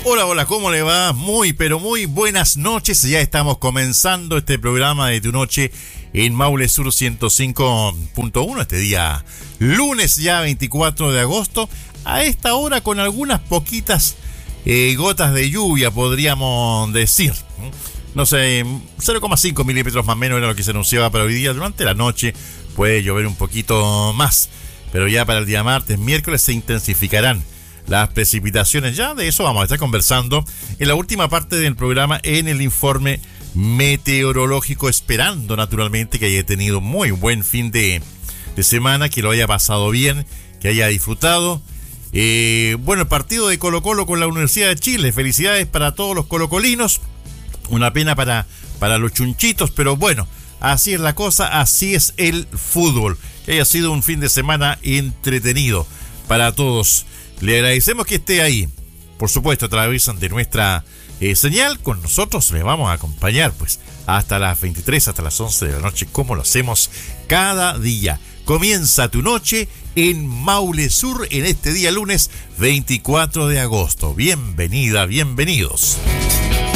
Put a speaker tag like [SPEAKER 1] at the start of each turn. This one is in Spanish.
[SPEAKER 1] Hola, hola, ¿cómo le va? Muy, pero muy buenas noches. Ya estamos comenzando este programa de Tu Noche en Maule Sur 105.1, este día lunes ya 24 de agosto, a esta hora con algunas poquitas gotas de lluvia, podríamos decir. No sé, 0,5 milímetros más o menos era lo que se anunciaba para hoy día. Durante la noche puede llover un poquito más, pero ya para el día martes, miércoles se intensificarán las precipitaciones. Ya de eso vamos a estar conversando en la última parte del programa, en el informe meteorológico, esperando naturalmente que haya tenido muy buen fin de semana, que lo haya pasado bien, que haya disfrutado. Bueno, el partido de Colo-Colo con la Universidad de Chile, felicidades para todos los colocolinos, una pena para los chunchitos, pero bueno, así es la cosa, así es el fútbol. Que haya sido un fin de semana entretenido para todos. Le agradecemos que esté ahí, por supuesto, a través de nuestra señal. Con nosotros le vamos a acompañar pues hasta las 23, hasta las 11 de la noche, como lo hacemos cada día. Comienza Tu Noche en Maule Sur en este día lunes 24 de agosto. Bienvenida, bienvenidos.